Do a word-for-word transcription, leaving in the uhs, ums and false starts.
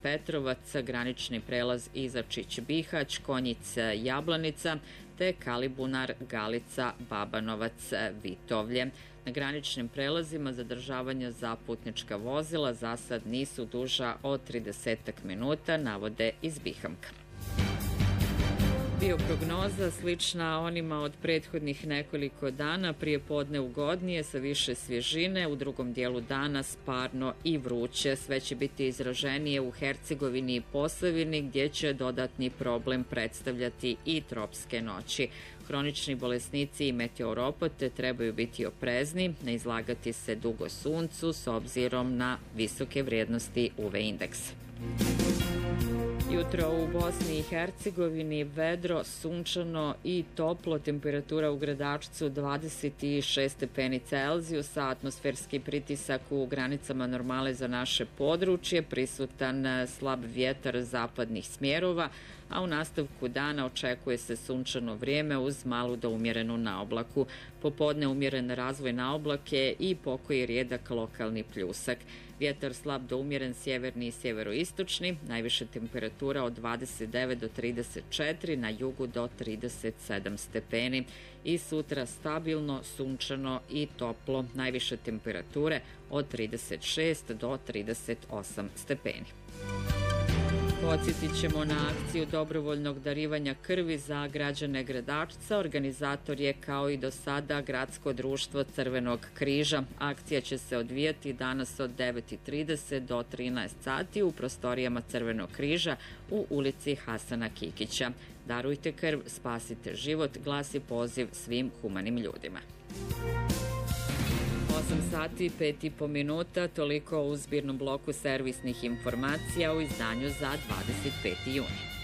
Petrovac, granični prelaz Izačić-Bihać, Konjic-Jablanica, te Kalibunar-Galica-Babanovac-Vitovlje. Na graničnim prelazima zadržavanja za putnička vozila za sad nisu duža od trideset minuta, navode iz Bihamka. Bioprognoza slična onima od prethodnih nekoliko dana, prije podne ugodnije sa više svježine, u drugom dijelu dana sparno i vruće. Sve će biti izraženije u Hercegovini i Posavini, gdje će dodatni problem predstavljati i tropske noći. Hronični bolesnici i meteoropate trebaju biti oprezni, ne izlagati se dugo suncu s obzirom na visoke vrijednosti U V indeksa. Jutro u Bosni i Hercegovini vedro, sunčano i toplo, temperatura u Gradačcu dvadeset šest stepeni Celzijusa, atmosferski pritisak u granicama normale za naše područje, prisutan slab vjetar zapadnih smjerova, a u nastavku dana očekuje se sunčano vrijeme uz malu do umjerenu naoblaku. Popodne umjeren razvoj naoblake i pokoji rijedak lokalni pljusak. Vjetar slab do umjeren sjeverni i sjeveroistočni, najviše temperatura od dvadeset devet do trideset četiri, na jugu do trideset sedam stepeni. I sutra stabilno, sunčano i toplo, najviše temperature od trideset šest do trideset osam stepeni. Podsjetit ćemo na akciju dobrovoljnog darivanja krvi za građane Gradačca. Organizator je kao i do sada Gradsko društvo Crvenog križa. Akcija će se odvijati danas od devet i trideset do trinaest sati u prostorijama Crvenog križa u ulici Hasana Kikića. Darujte krv, spasite život, glasi poziv svim humanim ljudima. osam sati, pet i po minuta, toliko u zbirnom bloku servisnih informacija u izdanju za dvadeset peti juni.